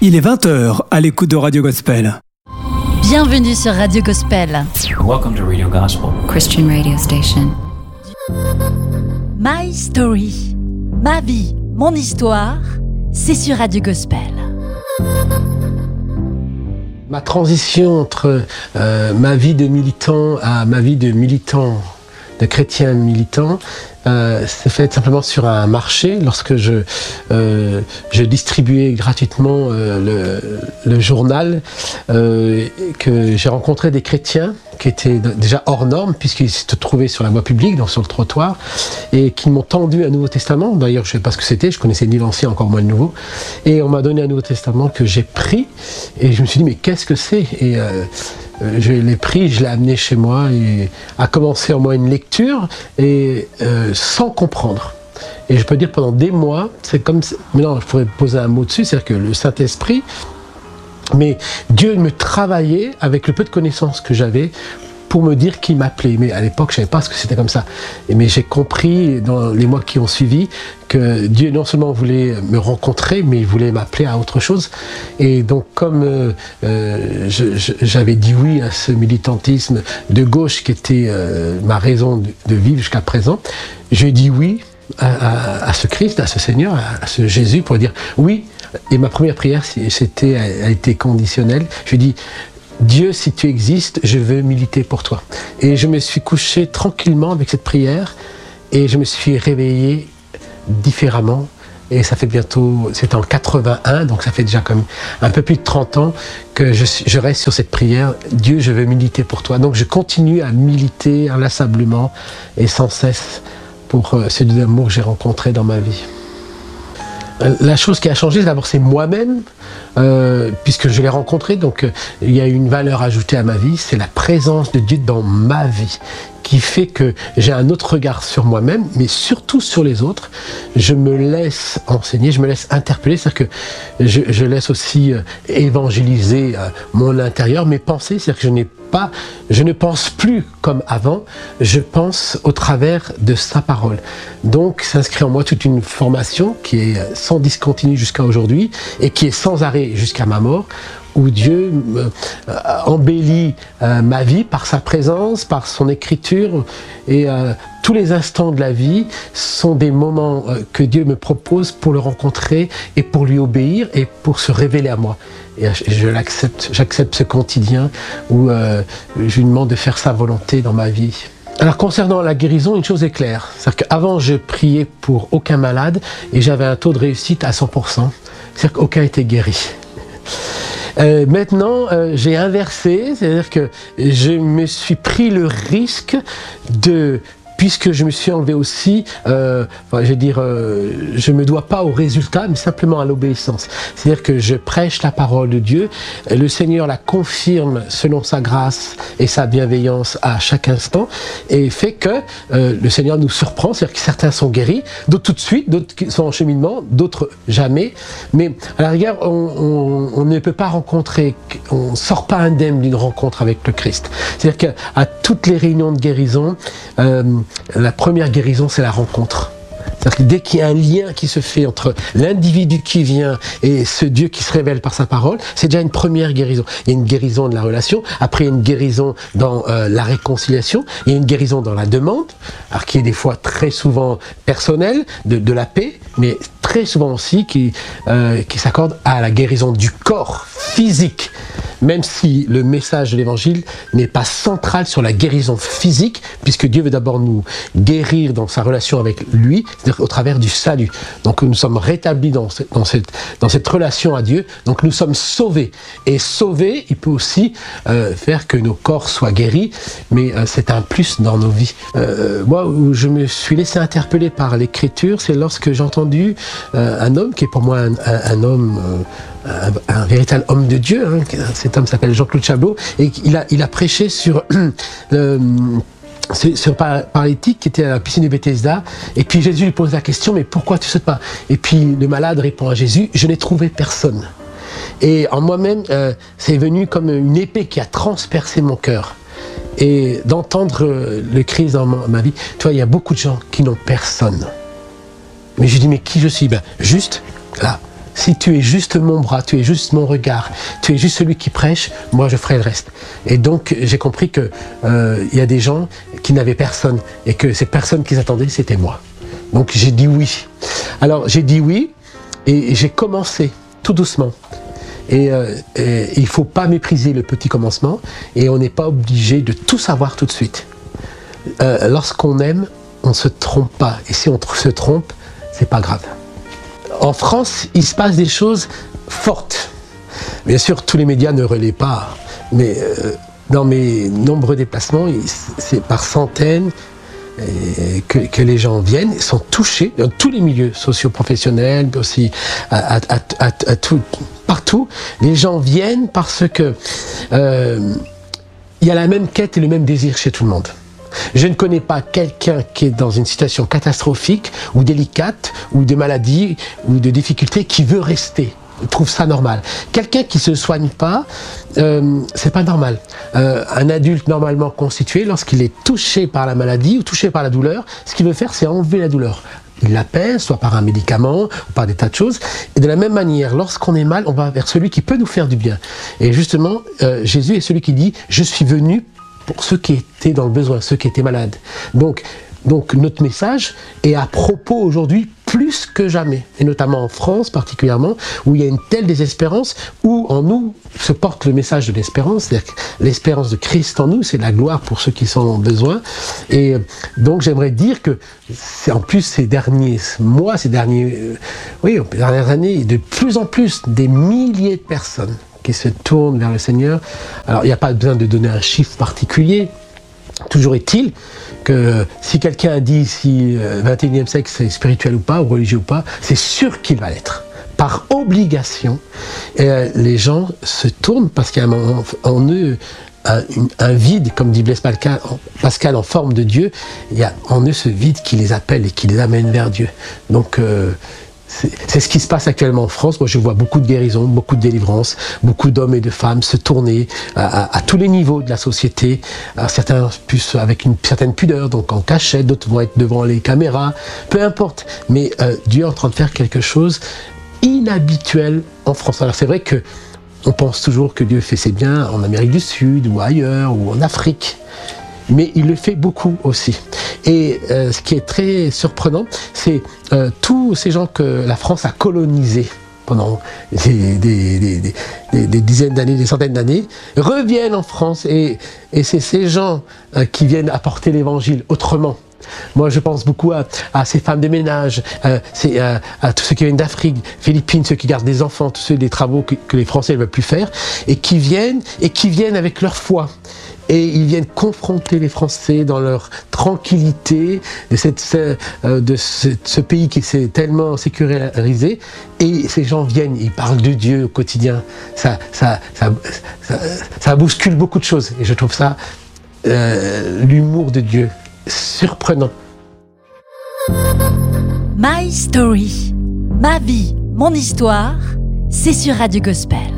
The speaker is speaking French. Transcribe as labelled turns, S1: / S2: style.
S1: Il est 20h à l'écoute de Radio Gospel.
S2: Bienvenue sur Radio Gospel.
S3: Welcome to Radio Gospel,
S4: Christian radio station.
S2: My Story, ma vie, mon histoire, c'est sur Radio Gospel.
S5: Ma transition entre ma vie de militant à ma vie de militant, de chrétien militant, s'est faite simplement sur un marché lorsque je distribuais gratuitement le journal, que j'ai rencontré des chrétiens qui étaient déjà hors normes puisqu'ils se trouvaient sur la voie publique, donc sur le trottoir, et qui m'ont tendu un Nouveau Testament. D'ailleurs, je ne savais pas ce que c'était, je connaissais ni l'Ancien, encore moins le Nouveau, et on m'a donné un Nouveau Testament que j'ai pris, et je me suis dit mais qu'est-ce que c'est? Et je l'ai pris, je l'ai amené chez moi et a commencé en moi une lecture et sans comprendre. Et je peux dire pendant des mois, c'est comme, maintenant je pourrais poser un mot dessus, c'est-à-dire que le Saint-Esprit, mais Dieu me travaillait avec le peu de connaissances que j'avais pour me dire qu'il m'appelait. Mais à l'époque, je ne savais pas ce que c'était comme ça. Mais j'ai compris dans les mois qui ont suivi que Dieu non seulement voulait me rencontrer, mais il voulait m'appeler à autre chose. Et donc comme j'avais dit oui à ce militantisme de gauche qui était ma raison de vivre jusqu'à présent, j'ai dit oui à ce Christ, à ce Seigneur, à ce Jésus pour dire oui. Et ma première prière a été conditionnelle. Je dis Dieu, si tu existes, je veux militer pour toi. Et je me suis couché tranquillement avec cette prière et je me suis réveillé différemment. Et ça fait bientôt, c'était en 81, donc ça fait déjà comme un peu plus de 30 ans que je reste sur cette prière. Dieu, je veux militer pour toi. Donc je continue à militer inlassablement et sans cesse pour ce Dieu d'amour que j'ai rencontré dans ma vie. La chose qui a changé, d'abord, c'est moi-même, puisque je l'ai rencontré, donc il y a une valeur ajoutée à ma vie, c'est la présence de Dieu dans ma vie, qui fait que j'ai un autre regard sur moi-même, mais surtout sur les autres. Je me laisse enseigner, je me laisse interpeller, c'est-à-dire que je laisse aussi évangéliser mon intérieur, mes pensées, c'est-à-dire que je ne pense plus comme avant, je pense au travers de sa parole. Donc s'inscrit en moi toute une formation qui est sans discontinu jusqu'à aujourd'hui et qui est sans arrêt jusqu'à ma mort, où Dieu embellit ma vie par sa présence, par son écriture, et tous les instants de la vie sont des moments que Dieu me propose pour le rencontrer et pour lui obéir et pour se révéler à moi. Et j'accepte ce quotidien où je lui demande de faire sa volonté dans ma vie. Alors concernant la guérison, une chose est claire, c'est-à-dire qu'avant je priais pour aucun malade et j'avais un taux de réussite à 100%, c'est-à-dire qu'aucun était guéri. Maintenant, j'ai inversé, c'est-à-dire que je me suis pris le risque puisque je me suis enlevé aussi, je me dois pas au résultat, mais simplement à l'obéissance. C'est-à-dire que je prêche la parole de Dieu, le Seigneur la confirme selon sa grâce et sa bienveillance à chaque instant, et fait que le Seigneur nous surprend, c'est-à-dire que certains sont guéris, d'autres tout de suite, d'autres sont en cheminement, d'autres jamais. Mais à la rigueur, on ne peut pas on ne sort pas indemne d'une rencontre avec le Christ. C'est-à-dire qu'à toutes les réunions de guérison, la première guérison, c'est la rencontre. C'est-à-dire que dès qu'il y a un lien qui se fait entre l'individu qui vient et ce Dieu qui se révèle par sa parole, c'est déjà une première guérison. Il y a une guérison de la relation, après il y a une guérison dans la réconciliation, il y a une guérison dans la demande, alors qui est des fois très souvent personnelle, de la paix, mais très souvent aussi qui s'accorde à la guérison du corps physique. Même si le message de l'Évangile n'est pas central sur la guérison physique, puisque Dieu veut d'abord nous guérir dans sa relation avec lui, c'est-à-dire au travers du salut. Donc nous sommes rétablis dans cette relation à Dieu, donc nous sommes sauvés. Et sauver, il peut aussi faire que nos corps soient guéris, mais c'est un plus dans nos vies. Moi, où je me suis laissé interpeller par l'Écriture, c'est lorsque j'ai entendu un homme qui est pour moi un homme... un véritable homme de Dieu, hein. Cet homme s'appelle Jean-Claude Chablot, et il a prêché sur paralytique qui était à la piscine de Bethesda, et puis Jésus lui pose la question, mais pourquoi tu sautes pas? Et puis le malade répond à Jésus, je n'ai trouvé personne. Et en moi-même, c'est venu comme une épée qui a transpercé mon cœur. Et d'entendre le Christ dans ma vie, tu vois, il y a beaucoup de gens qui n'ont personne. Mais je dis, mais qui je suis? Juste là, Si tu es juste mon bras, tu es juste mon regard, tu es juste celui qui prêche, moi je ferai le reste. Et donc j'ai compris que y a des gens qui n'avaient personne et que cette personne qu'ils attendaient, c'était moi. Donc j'ai dit oui. Alors j'ai dit oui et j'ai commencé tout doucement. Et il ne faut pas mépriser le petit commencement et on n'est pas obligé de tout savoir tout de suite. Lorsqu'on aime, on ne se trompe pas. Et si on se trompe, c'est pas grave. En France, il se passe des choses fortes. Bien sûr, tous les médias ne relaient pas, mais dans mes nombreux déplacements, c'est par centaines que les gens viennent, sont touchés dans tous les milieux socio-professionnels, mais aussi à tout, partout. Les gens viennent parce que il y a la même quête et le même désir chez tout le monde. Je ne connais pas quelqu'un qui est dans une situation catastrophique ou délicate ou de maladie ou de difficulté qui veut rester, trouve ça normal. Quelqu'un qui se soigne pas, c'est pas normal. Un adulte normalement constitué, lorsqu'il est touché par la maladie ou touché par la douleur, ce qu'il veut faire, c'est enlever la douleur. Il l'apaise, soit par un médicament ou par des tas de choses. Et de la même manière, lorsqu'on est mal, on va vers celui qui peut nous faire du bien. Et justement, Jésus est celui qui dit « Je suis venu pour ceux qui étaient dans le besoin, ceux qui étaient malades. » Donc notre message est à propos aujourd'hui plus que jamais, et notamment en France particulièrement, où il y a une telle désespérance, où en nous se porte le message de l'espérance, c'est-à-dire que l'espérance de Christ en nous, c'est la gloire pour ceux qui sont en besoin. Et donc j'aimerais dire que, en plus ces derniers mois, ces dernières années, de plus en plus, des milliers de personnes qui se tournent vers le Seigneur. Alors il n'y a pas besoin de donner un chiffre particulier. Toujours est-il que si quelqu'un dit si le 21e siècle c'est spirituel ou pas, ou religieux ou pas, c'est sûr qu'il va l'être. Par obligation, les gens se tournent parce qu'il y a en eux un vide, comme dit Blaise Pascal en forme de Dieu, il y a en eux ce vide qui les appelle et qui les amène vers Dieu. Donc c'est ce qui se passe actuellement en France. Moi, je vois beaucoup de guérisons, beaucoup de délivrances, beaucoup d'hommes et de femmes se tourner à tous les niveaux de la société. Alors, certains plus avec une certaine pudeur, donc en cachette, d'autres vont être devant les caméras, peu importe. Mais Dieu est en train de faire quelque chose inhabituel en France. Alors c'est vrai que on pense toujours que Dieu fait ses biens en Amérique du Sud ou ailleurs ou en Afrique. Mais il le fait beaucoup aussi. Et ce qui est très surprenant, c'est tous ces gens que la France a colonisés pendant des dizaines d'années, des centaines d'années, reviennent en France et c'est ces gens qui viennent apporter l'évangile autrement. Moi, je pense beaucoup à ces femmes de ménage, à tous ceux qui viennent d'Afrique, Philippines, ceux qui gardent des enfants, tous ceux des travaux que les Français ne veulent plus faire, et qui viennent avec leur foi. Et ils viennent confronter les Français dans leur tranquillité de ce pays qui s'est tellement sécurisé. Et ces gens viennent, ils parlent de Dieu au quotidien. Ça bouscule beaucoup de choses. Et je trouve ça, l'humour de Dieu, surprenant.
S2: My Story, ma vie, mon histoire, c'est sur Radio Gospel.